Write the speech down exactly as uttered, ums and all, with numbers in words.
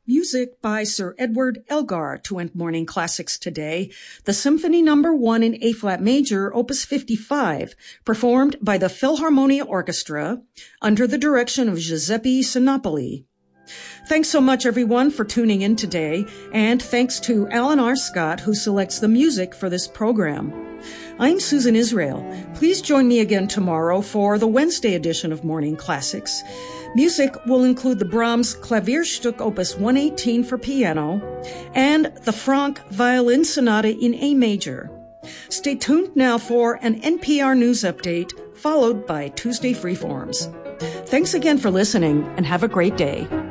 Music by Sir Edward Elgar to end Morning Classics today. The Symphony Number One in A-flat major, Opus fifty-five, performed by the Philharmonia Orchestra under the direction of Giuseppe Sinopoli. Thanks so much, everyone, for tuning in today, and thanks to Alan R. Scott, who selects the music for this program. I'm Susan Israel. Please join me again tomorrow for the Wednesday edition of Morning Classics. Music will include the Brahms Klavierstück Opus one eighteen for piano and the Franck Violin Sonata in A major. Stay tuned now for an N P R News update, followed by Tuesday Freeforms. Thanks again for listening, and have a great day.